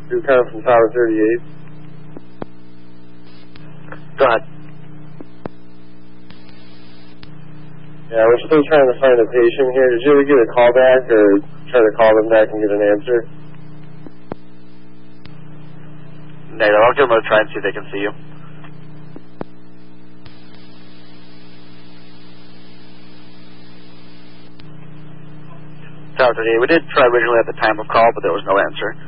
Drew Conn from Tower 38. Go ahead. Yeah, we're still trying to find a patient here. Did you ever get a call back or try to call them back and get an answer? Negative. I'll give them a try and see if they can see you. Tower 38. We did try originally at the time of call, but there was no answer.